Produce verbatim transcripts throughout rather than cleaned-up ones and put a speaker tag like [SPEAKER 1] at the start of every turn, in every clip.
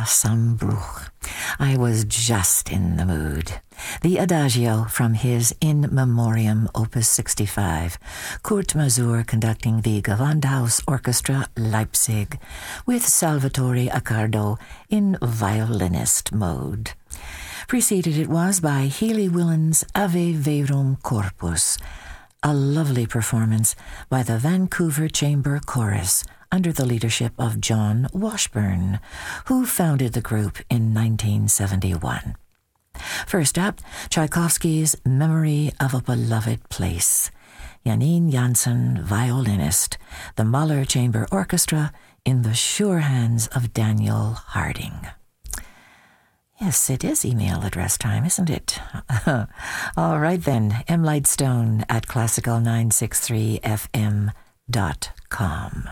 [SPEAKER 1] Ah, Sambruch. I was just in the mood. The Adagio from his In Memoriam Opus sixty-five, Kurt Masur conducting the Gewandhaus Orchestra Leipzig with Salvatore Accardo in violinist mode. Preceded it was by Healy Willen's Ave Verum Corpus, a lovely performance by the Vancouver Chamber Chorus under the leadership of John Washburn, who founded the group in nineteen seventy-one. First up, Tchaikovsky's Memory of a Beloved Place. Janine Janssen, violinist, the Mahler Chamber Orchestra in the sure hands of Daniel Harding. Yes, it is email address time, isn't it? All right then, mlightstone at classical nine sixty-three f m dot com.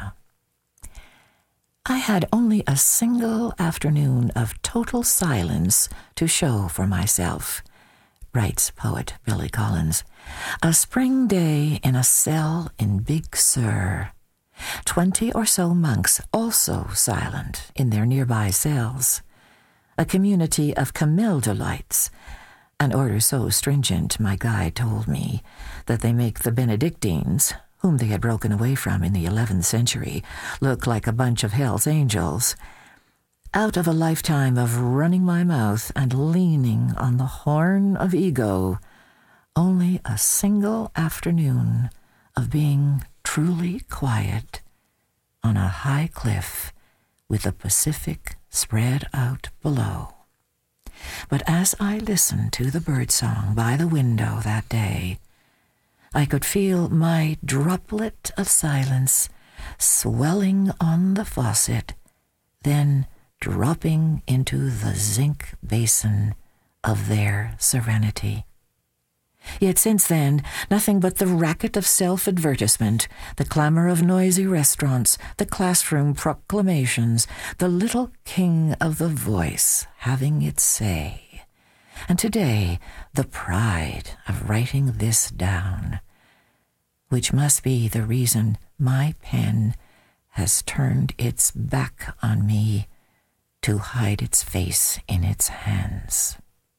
[SPEAKER 1] I had only a single afternoon of total silence to show for myself, writes poet Billy Collins. A spring day in a cell in Big Sur. Twenty or so monks also silent in their nearby cells. A community of Camildolites, an order so stringent, my guide told me, that they make the Benedictines, whom they had broken away from in the eleventh century, look like a bunch of Hell's Angels. Out of a lifetime of running my mouth and leaning on the horn of ego, only a single afternoon of being truly quiet on a high cliff with the Pacific spread out below. But as I listened to the birdsong by the window that day, I could feel my droplet of silence swelling on the faucet, then dropping into the zinc basin of their serenity. Yet since then, nothing but the racket of self-advertisement, the clamor of noisy restaurants, the classroom proclamations, the little king of the voice having its say. And today, the pride of writing this down, which must be the reason my pen has turned its back on me to hide its face in its hands.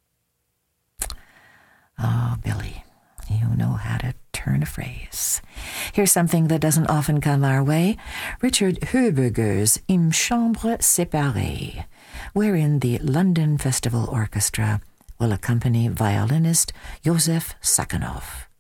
[SPEAKER 1] Oh, Billy, you know how to turn a phrase. Here's something that doesn't often come our way. Richard Höberger's Im Chambre Séparée, wherein the London Festival Orchestra will accompany violinist Josef Sakhanov.